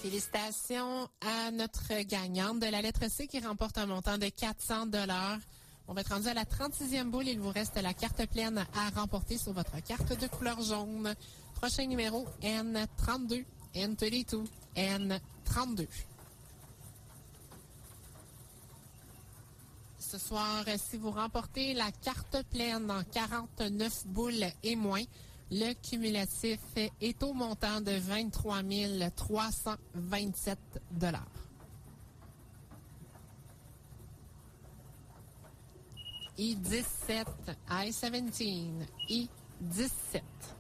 Félicitations à notre gagnante de la lettre C qui remporte un montant de 400 $. On va être rendu à la 36e boule. Il vous reste la carte pleine à remporter sur votre carte de couleur jaune. Prochain numéro, N32, N32, N32. Ce soir, si vous remportez la carte pleine en 49 boules et moins, le cumulatif est au montant de 23 327 $. I17, I17, I17.